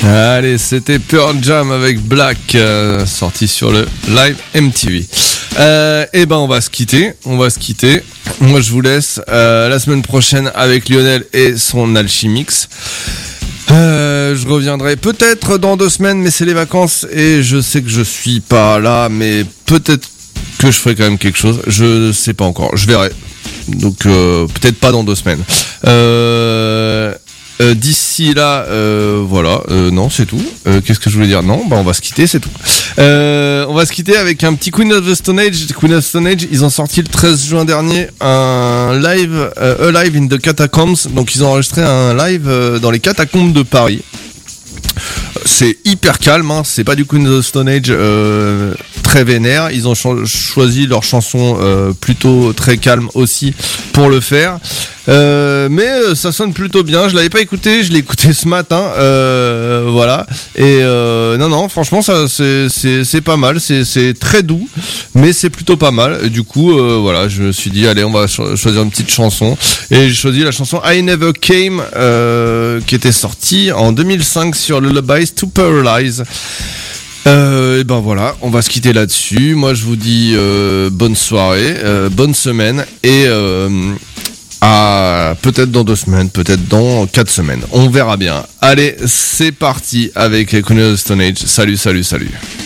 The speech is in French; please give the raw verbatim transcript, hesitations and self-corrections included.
Allez, c'était Pearl Jam avec Black, euh, sorti sur le Live M T V. Euh, et ben on va se quitter, on va se quitter. Moi je vous laisse euh, la semaine prochaine avec Lionel et son Alchimix. Euh, je reviendrai peut-être dans deux semaines, mais c'est les vacances et je sais que je suis pas là, mais peut-être que je ferai quand même quelque chose. Je sais pas encore, je verrai. Donc euh, peut-être pas dans deux semaines. Euh, euh, d'ici là, euh, voilà. Euh, non, c'est tout. Euh, qu'est-ce que je voulais dire ? Non, bah on va se quitter, c'est tout. Euh, on va se quitter avec un petit Queen of the Stone Age. Queen of the Stone Age, ils ont sorti le treize juin dernier un live, euh, A Live in the Catacombs. Donc ils ont enregistré un live euh, dans les catacombes de Paris. C'est hyper calme, hein. C'est pas du Queen of the Stone Age euh, très vénère. Ils ont cho- choisi leur chanson euh, plutôt très calme aussi pour le faire. Euh, mais euh, ça sonne plutôt bien. Je l'avais pas écouté, je l'ai écouté ce matin. Euh, voilà. Et euh, non, non, franchement, ça, c'est, c'est, c'est pas mal. C'est, c'est très doux, mais c'est plutôt pas mal. Et du coup, euh, voilà, je me suis dit, allez, on va cho- choisir une petite chanson. Et j'ai choisi la chanson I Never Came, euh, qui était sortie en deux mille cinq sur Lullabies to Paralyze. Euh, et ben voilà, on va se quitter là-dessus. Moi, je vous dis euh, bonne soirée, euh, bonne semaine et euh, à peut-être dans deux semaines, peut-être dans quatre semaines. On verra bien. Allez, c'est parti avec Queen of the Stone Age. Salut, salut, salut.